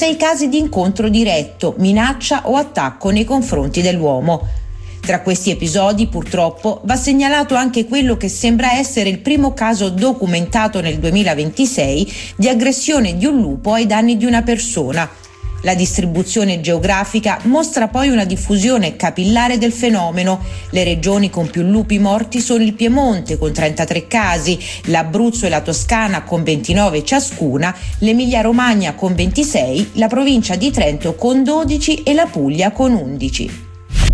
6 casi di incontro diretto, minaccia o attacco nei confronti dell'uomo. Tra questi episodi, purtroppo, va segnalato anche quello che sembra essere il primo caso documentato nel 2026 di aggressione di un lupo ai danni di una persona. La distribuzione geografica mostra poi una diffusione capillare del fenomeno. Le regioni con più lupi morti sono il Piemonte con 33 casi, l'Abruzzo e la Toscana con 29 ciascuna, l'Emilia-Romagna con 26, la provincia di Trento con 12 e la Puglia con 11.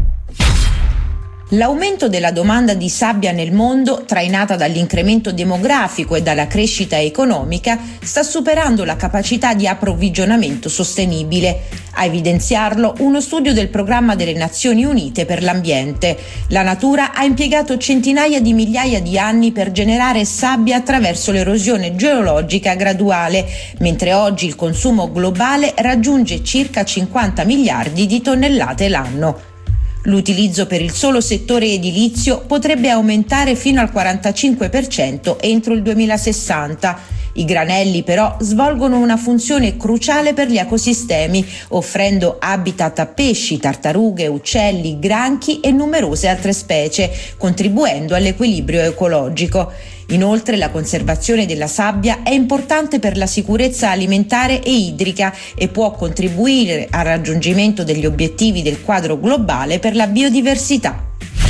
L'aumento della domanda di sabbia nel mondo, trainata dall'incremento demografico e dalla crescita economica, sta superando la capacità di approvvigionamento sostenibile. A evidenziarlo uno studio del Programma delle Nazioni Unite per l'ambiente. La natura ha impiegato centinaia di migliaia di anni per generare sabbia attraverso l'erosione geologica graduale, mentre oggi il consumo globale raggiunge circa 50 miliardi di tonnellate l'anno. L'utilizzo per il solo settore edilizio potrebbe aumentare fino al 45% entro il 2060. I granelli però svolgono una funzione cruciale per gli ecosistemi, offrendo habitat a pesci, tartarughe, uccelli, granchi e numerose altre specie, contribuendo all'equilibrio ecologico. Inoltre la conservazione della sabbia è importante per la sicurezza alimentare e idrica e può contribuire al raggiungimento degli obiettivi del quadro globale per la biodiversità.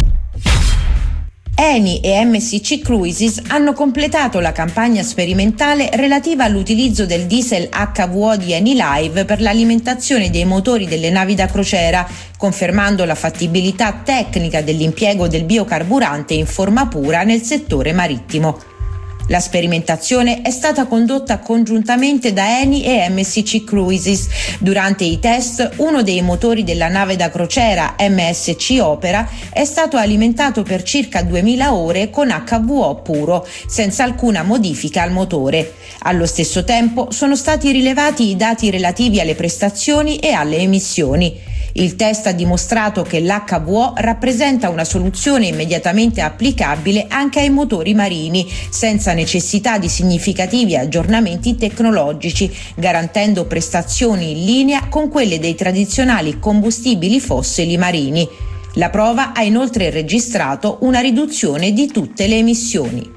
Eni e MSC Cruises hanno completato la campagna sperimentale relativa all'utilizzo del diesel HVO di Enilive per l'alimentazione dei motori delle navi da crociera, confermando la fattibilità tecnica dell'impiego del biocarburante in forma pura nel settore marittimo. La sperimentazione è stata condotta congiuntamente da Eni e MSC Cruises. Durante i test, uno dei motori della nave da crociera MSC Opera è stato alimentato per circa 2000 ore con HVO puro, senza alcuna modifica al motore. Allo stesso tempo sono stati rilevati i dati relativi alle prestazioni e alle emissioni. Il test ha dimostrato che l'HVO rappresenta una soluzione immediatamente applicabile anche ai motori marini, senza necessità di significativi aggiornamenti tecnologici, garantendo prestazioni in linea con quelle dei tradizionali combustibili fossili marini. La prova ha inoltre registrato una riduzione di tutte le emissioni.